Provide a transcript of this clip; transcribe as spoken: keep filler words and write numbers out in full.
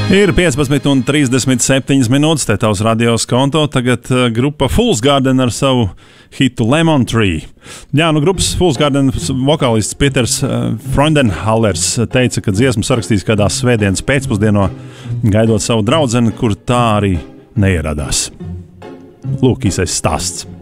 Ir piecpadsmit un trīsdesmit septiņas minūtes, te tavs radios konto. Tagad uh, grupa Fool's Garden ar savu hitu Lemon Tree. Jā, nu grupas Fool's Garden vokālists Peters uh, Freundenhallers teica, ka dziesmu sarakstīs kādā svētdienas pēcpusdienā, gaidot savu draudzeni, kur tā arī neieradās. Lūk, īsais stāsts.